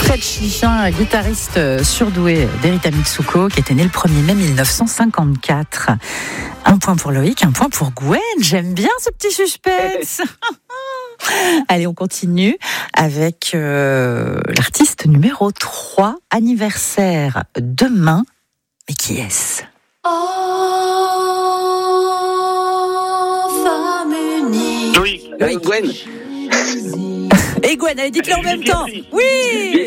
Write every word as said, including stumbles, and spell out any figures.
Fred Chichin, guitariste surdoué d'Erita Mitsuko, qui était né le premier mai mille neuf cent cinquante-quatre. Un point pour Loïc, un point pour Gwen. J'aime bien ce petit suspense. Allez, on continue avec euh, l'artiste numéro trois, anniversaire demain. Mais qui est-ce ? Oh, femme unie. Loïc. Loïc. Gwen. Et Gwen, allez, dites-le en même temps. Oui.